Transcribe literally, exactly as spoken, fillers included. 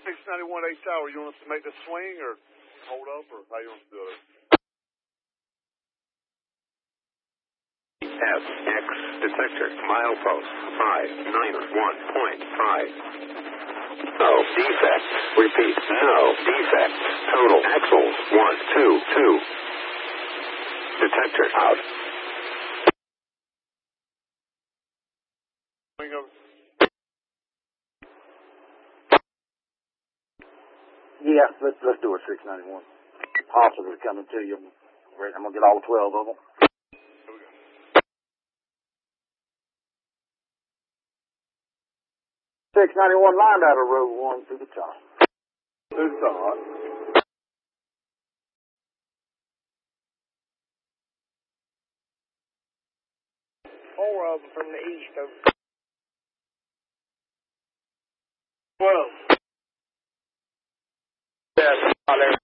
six ninety-one H Tower, you want us to make the swing or hold up, or how you want to do it? F X detector milepost five nine one point five. No defects. Repeat. No defects. Total axles one two two. Detector out. Swing over. Yeah, let's let's do a six ninety-one. Officers coming to you. I'm gonna get all twelve of them. six ninety-one lined out of row one to the top. To the top. Four of them from the east of twelve. Yes, on there.